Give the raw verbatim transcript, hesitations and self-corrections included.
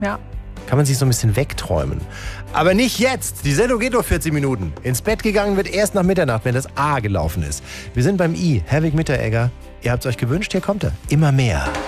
Ja. Kann man sich so ein bisschen wegträumen. Aber nicht jetzt. Die Sendung geht nur vierzig Minuten. Ins Bett gegangen wird erst nach Mitternacht, wenn das A gelaufen ist. Wir sind beim I. Herwig Mitteregger. Ihr habt es euch gewünscht, hier kommt er. Immer mehr.